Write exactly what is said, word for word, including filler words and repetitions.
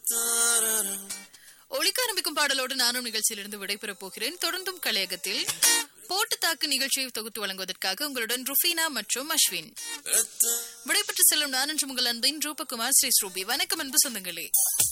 ஒளிக்க ஆரம்பிக்கும் பாடலோடு நானும் நிகழ்ச்சியிலிருந்து விடைபெறப் போகிறேன். தொடர்ந்தும் கலையகத்தில் போட்டு தாக்கு நிகழ்ச்சியை தொகுத்து வழங்குவதற்காக உங்களுடன் ருஃபீனா மற்றும் அஸ்வின். விடைபெற்று செல்லும் நான் என்று உங்கள் அன்பின் ரூபகுமார் ஸ்ரீ ஸ்ரூபி. வணக்கம் அன்பு சொந்தங்களே.